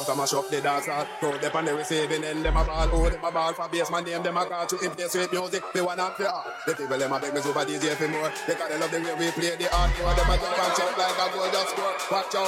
just a mash up the dance hall. Crowd them on the receiving end, them a ball. Oh, them a ball for bass, my name, them a call to in place with music. They want up for all. The people them a beg me super DJ for more. Because they love the way we play the hardcore. Them a jump and shout like a goal just score. Watch out.